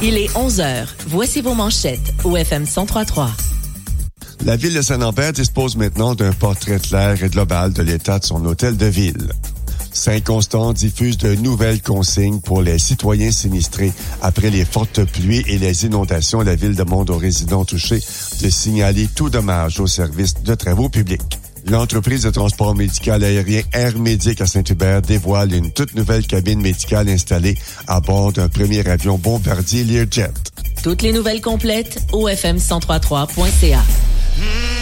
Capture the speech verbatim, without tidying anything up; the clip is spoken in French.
Il est onze heures. Voici vos manchettes au F M cent trois point trois. La ville de Saint-Lambert dispose maintenant d'un portrait clair et global de l'état de son hôtel de ville. Saint-Constant diffuse de nouvelles consignes pour les citoyens sinistrés après les fortes pluies et les inondations. La ville demande aux résidents touchés de signaler tout dommage au service de travaux publics. L'entreprise de transport médical aérien Air Médic à Saint-Hubert dévoile une toute nouvelle cabine médicale installée à bord d'un premier avion bombardier Learjet. Toutes les nouvelles complètes au F M cent trois point trois point C A.